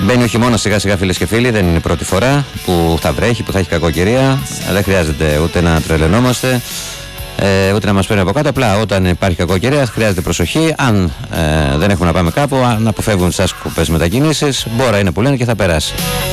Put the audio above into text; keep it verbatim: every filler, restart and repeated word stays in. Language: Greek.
Μπαίνει ο χειμώνας σιγά σιγά, φίλες και φίλοι, δεν είναι η πρώτη φορά που θα βρέχει, που θα έχει κακοκαιρία. Δεν χρειάζεται ούτε να τρελαινόμαστε, ε, ούτε να μας παίρνει από κάτω. Απλά όταν υπάρχει κακοκαιρία χρειάζεται προσοχή. Αν ε, δεν έχουμε να πάμε κάπου, αν αποφεύγουν τις άσκοπες μετακινήσεις, μπόρα είναι που λένε και θα περάσει.